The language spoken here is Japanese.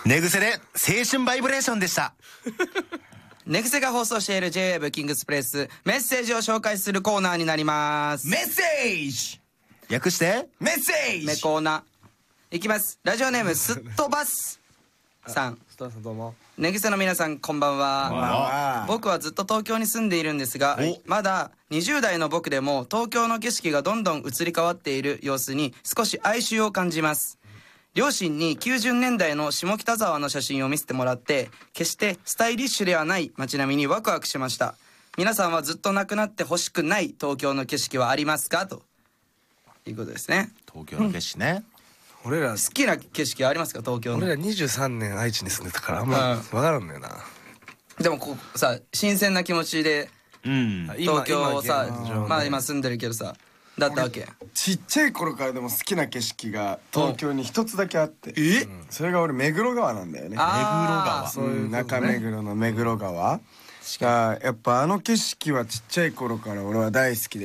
寝癖で青春バイブレーションでした。 寝癖が放送している J-WAVE キングスプレスメッセージを紹介するコーナーになります。 メッセージ、 略してメッセージ。 メコーナーいきます。ラジオネームすっとばすさん。 スターさんどうも。 寝癖の皆さんこんばんは。僕はずっと東京に住んでいるんですが、まだ20代の僕でも東京の景色がどんどん移り変わっている様子に少し哀愁を感じます。両親に90年代の下北沢の写真を見せてもらって、決してスタイリッシュではない街並みにワクワクしました。皆さんはずっとなくなってほしくない東京の景色はありますか、ということですね。 東京の景色ね。 俺ら好きな景色はありますか、東京の。 俺ら23年愛知に住んでたからあんま分からんのよな。 でもこうさ、新鮮な気持ちで東京をさ、まあ今住んでるけどさ、だったわけ。 ちっちゃい頃からでも好きな景色が東京に一つだけあって、それが俺目黒川なんだよね。中目黒の目黒川がやっぱあの景色はちっちゃい頃から俺は大好きで